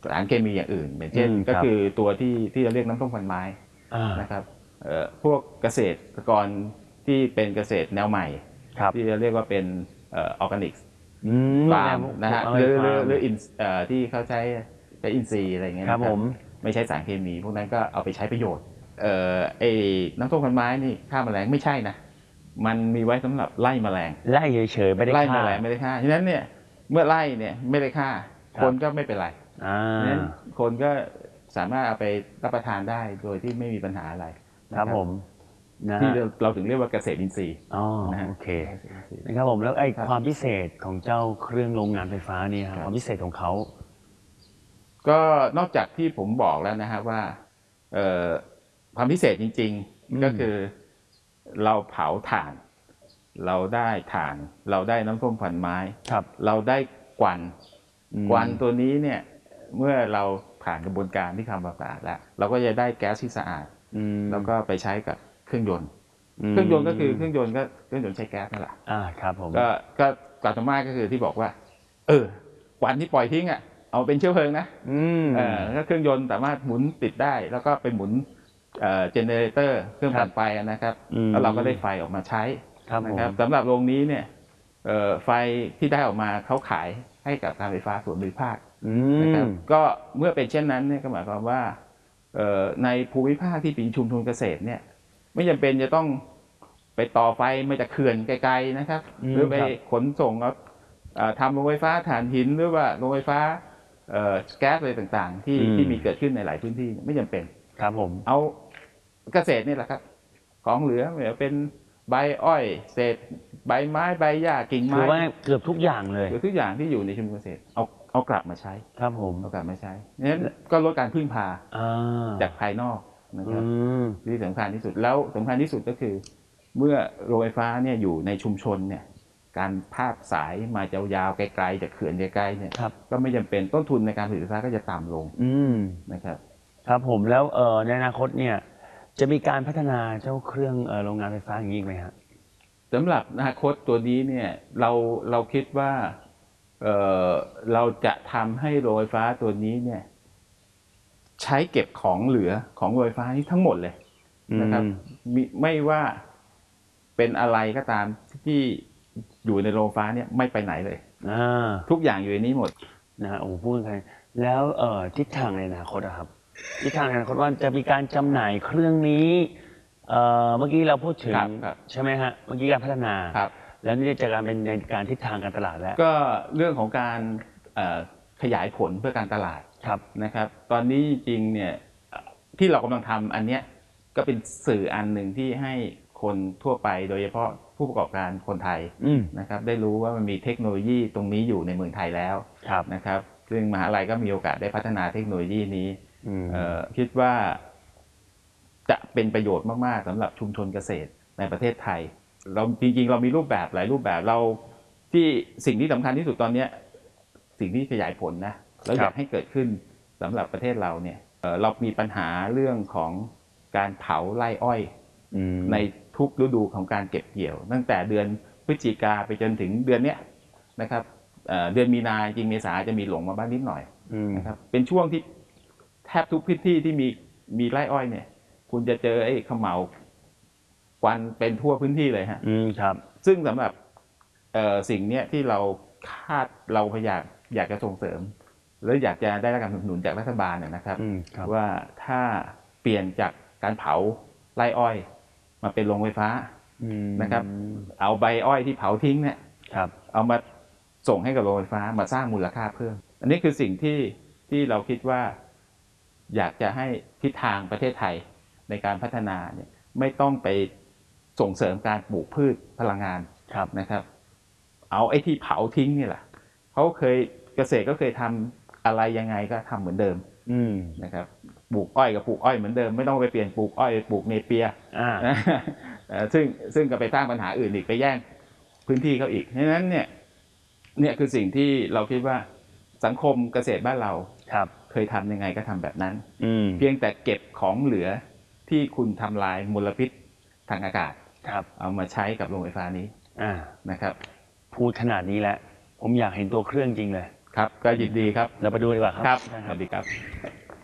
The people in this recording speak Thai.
สารเคมีอย่างอื่นอย่างเช่นก็คือตัวที่เราเรียกน้ำส้มควันไม้นะครับพวกเกษตรกรที่เป็นเกษตรแนวใหม่ที่เราเรียกว่าเป็นออร์แกนิกฟาร์มนะฮะหรือที่เขาใช้อินทรีย์อะไรเงี้ยนะครับไม่ใช้สารเคมีพวกนั้นก็เอาไปใช้ประโยชน์ไอ้น้ำส้มควันไม้นี่ฆ่าแมลงไม่ใช่นะมันมีไว้สำหรับไล่แมลงไล่เฉยๆไม่ได้ฆ่าไล่แมลงไม่ได้ฆ่าฉะนั้นเนี่ยเมื่อไล่เนี่ยไม่ได้ฆ่าคนก็ไม่เป็นไรฉะนั้นคนก็สามารถเอาไปรับประทานได้โดยที่ไม่มีปัญหาอะไรครับผมที่เราถึงเรียกว่าเกษตรอินทรีย์โอเคนะครับผมแล้วไอ้ความพิเศษของเจ้าเครื่องโรงงานไฟฟ้านี่ความพิเศษของเขาก็นอกจากที่ผมบอกแล้วนะฮะว่าความพิเศษจริงๆก็คือเราเผาถ่านเราได้ถ่านเราได้น้ำส้มควันไม้เราได้ควันตัวนี้เนี่ยเมื่อเราผ่านกระบวนการที่ทำความสะอาดแล้วเราก็จะได้แก๊สที่สะอาดแล้วก็ไปใช้กับเครื่องยนต์ก็คือเครื่องยนต์ใช้แก๊สนั่นแหละครับผมก็กลับมาก็คือที่บอกว่าควันที่ปล่อยทิ้งเอาเป็นเชื้อเพลิงนะก็เครื่องยนต์สามารถหมุนติดได้แล้วก็เป็นหมุนเจเนเรเตอร์เครื่องปั่นไฟนะครับแล้วเราก็ได้ไฟออกมาใช้นะครับสำหรับโรงนี้เนี่ยไฟที่ได้ออกมาเขาขายให้กับการไฟฟ้าส่วนภูมิภาคนะครับก็เมื่อเป็นเช่นนั้นเนี่ยก็หมายความว่าในภูมิภาคที่เป็นชุมชนเกษตรเนี่ยไม่จำเป็นจะต้องไปต่อไฟมาจากเขื่อนไกลๆนะครับหรือไปขนส่งทำโรงไฟฟ้าถ่านหินหรือว่าโรงไฟฟ้าแก๊สอะไรต่างๆที่มีเกิดขึ้นในหลายพื้นที่ไม่จำเป็นครับผมเอาเกษตรนี่แหละครับของเหลือไม่ว่าเป็นใบอ้อยเศษใบไม้ใบหญ้ากิ่งไม้คือว่าเกือบทุกอย่างเลยเกือบทุกอย่างที่อยู่ในชุมชนเกษตรเอากลับมาใช้ครับผมเอากลับมาใช้นั้นก็ลดการพึ่งพาจากภายนอกนะครับที่สำคัญที่สุดแล้วสำคัญที่สุดก็คือเมื่อโรงไฟฟ้าเนี่ยอยู่ในชุมชนเนี่ยการพาดสายมายาวๆไกลๆจากเขื่อนไกลๆเนี่ยก็ไม่จำเป็นต้นทุนในการผลิตไฟฟ้าก็จะต่ำลงนะครับครับผมแล้วในอนาคตเนี่ยจะมีการพัฒนาเจ้าเครื่องโรงงานไฟฟ้าอย่างนี้ไหมครับสำหรับอนาคตตัวนี้เนี่ยเราคิดว่าเราจะทำให้โรงไฟฟ้าตัวนี้เนี่ยใช้เก็บของเหลือของโรงไฟฟ้านี้ทั้งหมดเลยนะครับไม่ว่าเป็นอะไรก็ตามที่อยู่ในโรงไฟฟ้าเนี่ยไม่ไปไหนเลยทุกอย่างอยู่ในนี้หมดนะฮะโอ้พูดไงแล้วทิศทางในอนาคตอะครับทิศทางในอนาคตว่าจะมีการจำหน่ายเครื่องนี้เมื่อกี้เราพูดถึงใช่ไหมฮะเมื่อกี้การพัฒนาแล้วนี่จะการเป็นในการทิศทางการตลาดแล้วก็เรื่องของการขยายผลเพื่อการตลาดนะครับตอนนี้จริงๆเนี่ยที่เรากำลังทำอันเนี้ยก็เป็นสื่ออันหนึ่งที่ให้คนทั่วไปโดยเฉพาะผู้ประกอบการคนไทยนะครับได้รู้ว่ามันมีเทคโนโลยีตรงนี้อยู่ในเมืองไทยแล้วนะครับซึ่งมหาลัยก็มีโอกาสได้พัฒนาเทคโนโลยีนี้คิดว่าจะเป็นประโยชน์มากๆสำหรับชุมชนเกษตรในประเทศไทยเราจริงๆเรามีรูปแบบหลายรูปแบบเราที่สิ่งที่สำคัญที่สุดตอนนี้สิ่งที่ขยายผลนะแล้วอยากให้เกิดขึ้นสำหรับประเทศเราเนี่ยเรามีปัญหาเรื่องของการเผาไร่อ้อยในทุกฤดูของการเก็บเกี่ยวตั้งแต่เดือนพฤศจิกาไปจนถึงเดือนนี้นะครับเดือนมีนาจริงเมษาจะมีหลงมาบ้างนิดหน่อยนะครับเป็นช่วงที่แทบทุกพื้นที่ที่มีไร่อ้อยเนี่ยคุณจะเจอไอ้เขม่าควันเป็นทั่วพื้นที่เลยฮะครับซึ่งสำหรับสิ่งนี้ที่เราพยายามอยากจะส่งเสริมแล้วอยากจะได้รับการสนับสนุนจากรัฐบาลนะครับว่าถ้าเปลี่ยนจากการเผาไร่อ้อยมาเป็นโรงไฟฟ้านะครับเอาใบอ้อยที่เผาทิ้งเนี่ยเอามาส่งให้กับโรงไฟฟ้ามาสร้างมูลค่าเพิ่มอันนี้คือสิ่งที่เราคิดว่าอยากจะให้ทิศทางประเทศไทยในการพัฒนาเนี่ยไม่ต้องไปส่งเสริมการปลูกพืชพลังงานนะครับเอาไอ้ที่เผาทิ้งนี่แหละเขาเกษตรก็เคยทำอะไรยังไงก็ทำเหมือนเดิมนะครับปลูกอ้อยกับปลูกอ้อยเหมือนเดิมไม่ต้องไปเปลี่ยนปลูกอ้อยปลูกเนเปียซึ่งก็ไปสร้างปัญหาอื่นอีกไปแย่งพื้นที่เขาอีกเพราะฉะนั้นเนี่ยคือสิ่งที่เราคิดว่าสังคมเกษตรบ้านเราเคยทำยังไงก็ทำแบบนั้นเพียงแต่เก็บของเหลือที่คุณทำลายมลพิษทางอากาศเอามาใช้กับโรงไฟฟ้านี้นะครับพูดขนาดนี้แล้วผมอยากเห็นตัวเครื่องจริงเลยครับก็ยินดีครับเราไปดูดีกว่าครับครับได้สวัสดีครับ